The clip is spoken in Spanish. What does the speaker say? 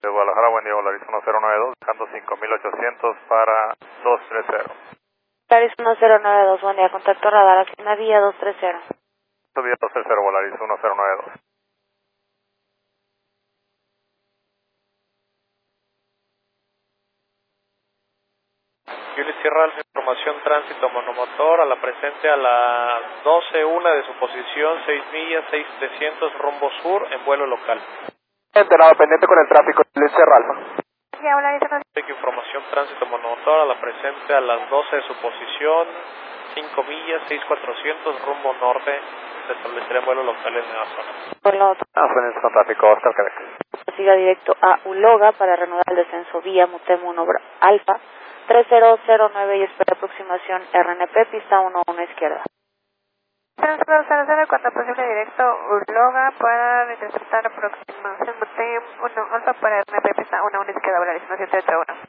De Guadalajara, buen día, Volaris 1092, dejando 5800 para 230. Volaris 1092, buen día, contacto radar, aquí una vía 230. Vía 230, Volaris 1092. Juliet Sierra Alfa, información tránsito monomotor, a la presente a las 12:01 de su posición, 6 millas, 6300 rumbo sur, en vuelo local. Enterado, pendiente con el tráfico, Juliet Sierra Alfa. Ya, Volaris, Información tránsito monomotor, a la presente a las 12 de su posición, 5 millas, 6400 rumbo norte, se establecerá en vuelo local en la zona. vuelo Pendiente con tráfico, Oscar Quebec. siga directo a Uloga para reanudar el descenso vía Mutemu 1 Alfa 3009 y espera aproximación RNP, pista 11 izquierda. 3000, cuando posible directo Uloga para detectar aproximación Mutemu 1 Alfa para RNP, pista 11 izquierda, Volaris 1731.